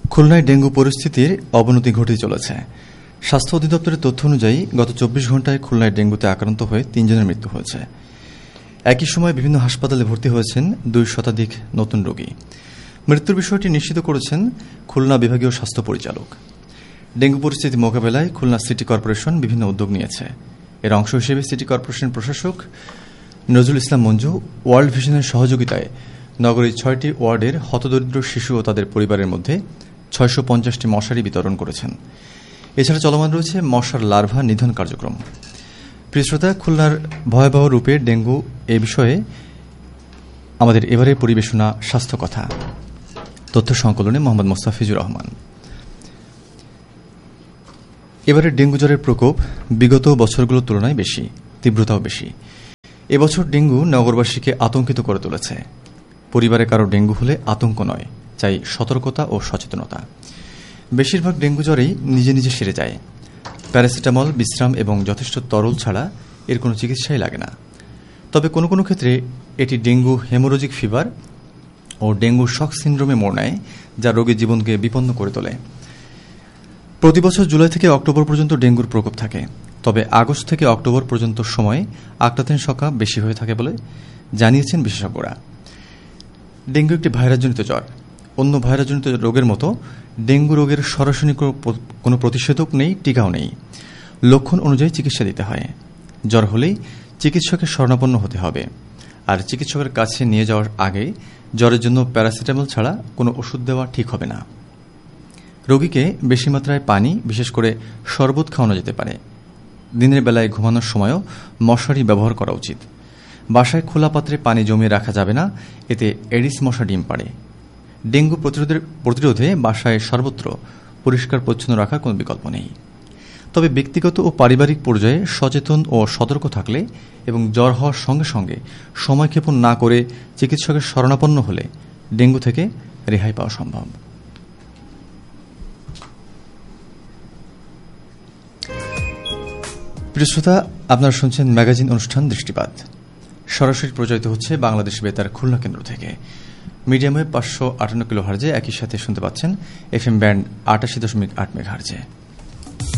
খুলনায় ডেঙ্গু পরিস্থিতির অবনতি ঘটে চলেছে। স্বাস্থ্য অধিদপ্তরের তথ্য অনুযায়ী গত ২৪ ঘণ্টায় খুলনায় ডেঙ্গুতে আক্রান্ত হয়ে ৩ জনের মৃত্যু হয়েছে। একই সময় বিভিন্ন হাসপাতালে ভর্তি হয়েছেন ২ শতাধিক নতুন রোগী। মৃত্যুর বিষয়টি নিশ্চিত করেছেন খুলনা বিভাগীয় স্বাস্থ্য পরিচালক। ডেঙ্গু পরিস্থিতি মোকাবেলায় খুলনা সিটি কর্পোরেশন বিভিন্ন উদ্যোগ নিয়েছে। এর অংশ হিসেবে সিটি কর্পোরেশনের প্রশাসক নজরুল ইসলাম মঞ্জু ওয়ার্ল্ড ভিশনের সহযোগিতায় নগরীর ৬টি ওয়ার্ডের হতদরিদ্র শিশু ও তাদের পরিবারের মধ্যে ৬৫০টি মশারি বিতরণ করেছেন। এছাড়া চলমান রয়েছে মশার লার্ভা নিধন কার্যক্রম। প্রিয় শ্রোতা, খুলনার ভয়াবহ রূপে ডেঙ্গু এ বিষয়ে আমাদের এবারের পরিবেশনা স্বাস্থ্য কথা। তথ্য সংকলনে মোহাম্মদ মোস্তাফিজুর রহমান। এবারের ডেঙ্গু জ্বরের প্রকোপ বিগত বছরগুলোর তুলনায় বেশি, তীব্রতাও বেশি। এবছর ডেঙ্গু নগরবাসীকে আতঙ্কিত করে তুলেছে। পরিবারে কারো ডেঙ্গু হলে আতঙ্ক নয়, চাই সতর্কতা ও সচেতনতা। বেশিরভাগ ডেঙ্গু জ্বরেই নিজে নিজে সেরে যায়। প্যারাসিটামল, বিশ্রাম এবং যথেষ্ট তরল ছাড়া এর কোনো চিকিৎসাই লাগে না। তবে কোনো কোনো ক্ষেত্রে এটি ডেঙ্গু হেমোরোজিক ফিভার ও ডেঙ্গু শক সিন্ড্রোমে মোড় নেয়, যা রোগীর জীবনকে বিপন্ন করে তোলে। প্রতি বছর জুলাই থেকে অক্টোবর পর্যন্ত ডেঙ্গুর প্রকোপ থাকে। তবে আগস্ট থেকে অক্টোবর পর্যন্ত সময়ে আক্রান্তের সংখ্যা বেশি হয়ে থাকে বলে জানিয়েছেন বিশেষজ্ঞরা। ডেঙ্গু একটি ভাইরাসজনিত জ্বর। অন্য ভাইরাসজনিত রোগের মতো ডেঙ্গু রোগের সরাসরি কোনো প্রতিষেধক নেই, টিকাও নেই। লক্ষণ অনুযায়ী চিকিৎসা দিতে হয়। জ্বর হলেই চিকিৎসকের শরণাপন্ন হতে হবে। আর চিকিৎসকের কাছে নিয়ে যাওয়ার আগে জ্বরের জন্য প্যারাসিটামল ছাড়া কোনো ওষুধ দেওয়া ঠিক হবে না। রোগীকে বেশি মাত্রায় পানি, বিশেষ করে শরবত খাওয়ানো যেতে পারে। দিনের বেলায় ঘুমানোর সময়ও মশারি ব্যবহার করা উচিত। বাসায় খোলা পাত্রে পানি জমিয়ে রাখা যাবে না, এতে এডিস মশা ডিম পাড়ে। ডেঙ্গু প্রতিরোধে বাসায় সর্বত্র পরিষ্কার পরিচ্ছন্ন রাখার কোনো বিকল্প নেই। তবে ব্যক্তিগত ও পারিবারিক পর্যায়ে সচেতন ও সতর্ক থাকলে এবং জ্বর হওয়ার সঙ্গে সঙ্গে সময়ক্ষেপণ না করে চিকিৎসকের শরণাপন্ন হলে ডেঙ্গু থেকে রেহাই পাওয়া সম্ভব। প্রিয় শ্রোতা, আপনারা শুনছেন ম্যাগাজিন অনুষ্ঠান দৃষ্টিপাত। সরাসরি প্রচারিত হচ্ছে বাংলাদেশ বেতার খুলনা কেন্দ্র থেকে। মিডিয়াম ওয়েভ ৫৫৮ কিলোহার্জে, একই সাথে শুনতে পাচ্ছেন FM ব্যান্ড ৮৮.৮ মেগাহার্জে।